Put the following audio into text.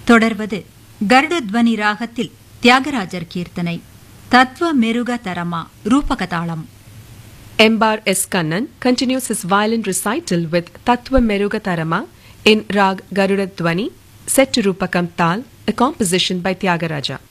தொடர்வது கருடத்வனி ராகத்தில் தியாகராஜர் கீர்த்தனை தத்வ மெருக தரமா ரூபகதாளம். Embar S. Kannan continues his violin recital with Tattva Meruga Tarama in Rag Garuda Dwani, set to Rupakam Tal, a composition by Tyagaraja.